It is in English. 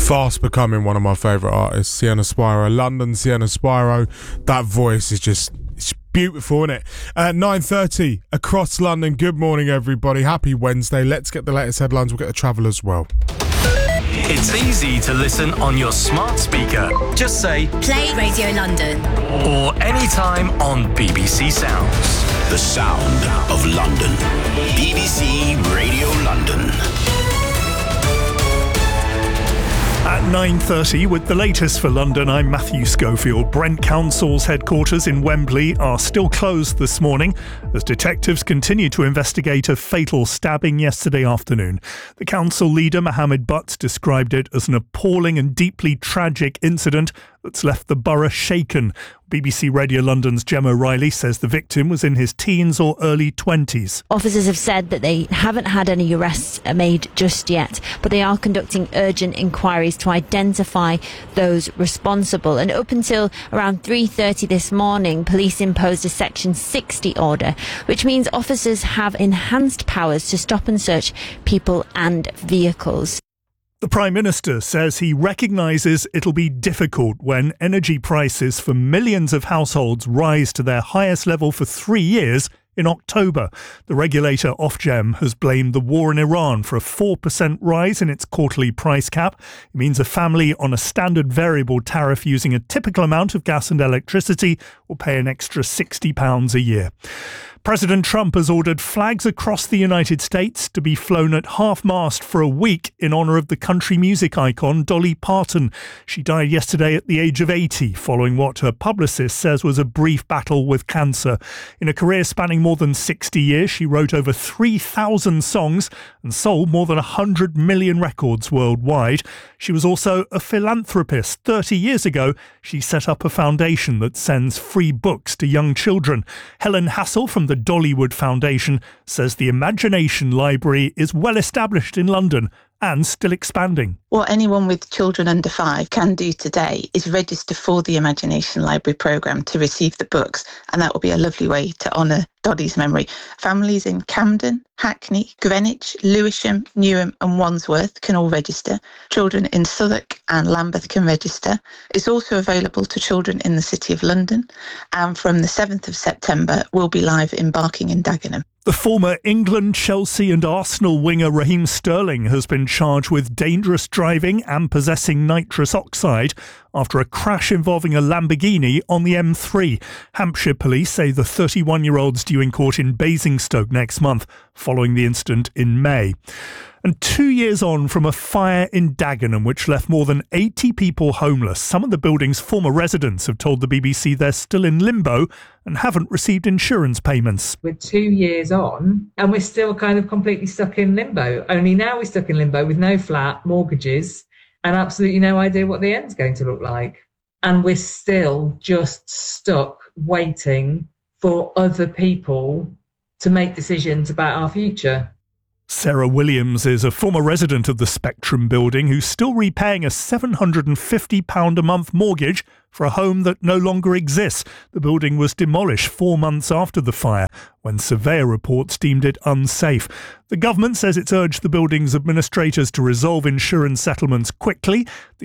Fast becoming one of my favourite artists, Sienna Spiro. London Sienna Spiro. That voice is just... it's beautiful, isn't it? At 9:30 across London. Good morning, everybody. Happy Wednesday. Let's get the latest headlines. We'll get the travel as well. It's easy to listen on your smart speaker. Just say, Play Radio London. Or anytime on BBC Sounds. The sound of London. BBC Radio London. At 9:30 with the latest for London, I'm Matthew Schofield. Brent Council's headquarters in Wembley are still closed this morning as detectives continue to investigate a fatal stabbing yesterday afternoon. The council leader, Mohammed Butt, described it as an appalling and deeply tragic incident that's left the borough shaken. BBC Radio London's Jem O'Reilly says the victim was in his teens or early 20s. Officers have said that they haven't had any arrests made just yet, but they are conducting urgent inquiries to identify those responsible. And up until around 3:30 this morning, police imposed a Section 60 order, which means officers have enhanced powers to stop and search people and vehicles. The Prime Minister says he recognises it'll be difficult when energy prices for millions of households rise to their highest level for 3 years in October. The regulator Ofgem has blamed the war in Iran for a 4% rise in its quarterly price cap. It means a family on a standard variable tariff using a typical amount of gas and electricity will pay an extra £60 a year. President Trump has ordered flags across the United States to be flown at half-mast for a week in honour of the country music icon Dolly Parton. She died yesterday at the age of 80, following what her publicist says was a brief battle with cancer. In a career spanning more than 60 years, she wrote over 3,000 songs and sold more than 100 million records worldwide. She was also a philanthropist. 30 years ago, she set up a foundation that sends free books to young children. Helen Hassel from the Dollywood Foundation says the Imagination Library is well established in London and still expanding. What anyone with children under 5 can do today is register for the Imagination Library programme to receive the books, and that will be a lovely way to honour Dolly's memory. Families in Camden, Hackney, Greenwich, Lewisham, Newham and Wandsworth can all register. Children in Southwark and Lambeth can register. It's also available to children in the City of London, and from the 7th of September will be live in Barking and Dagenham. The former England, Chelsea and Arsenal winger Raheem Sterling has been charged with dangerous driving and possessing nitrous oxide after a crash involving a Lamborghini on the M3. Hampshire police say the 31-year-old's due in court in Basingstoke next month, following the incident in May. And 2 years on from a fire in Dagenham which left more than 80 people homeless, some of the building's former residents have told the BBC they're still in limbo and haven't received insurance payments. We're 2 years on and we're still kind of completely stuck in limbo. Only now we're stuck in limbo with no flat, mortgages, and absolutely no idea what the end's going to look like. And we're still just stuck waiting for other people to make decisions about our future. Sarah Williams is a former resident of the Spectrum building who's still repaying a £750 a month mortgage for a home that no longer exists. The building was demolished 4 months after the fire when surveyor reports deemed it unsafe. The government says it's urged the building's administrators to resolve insurance settlements quickly.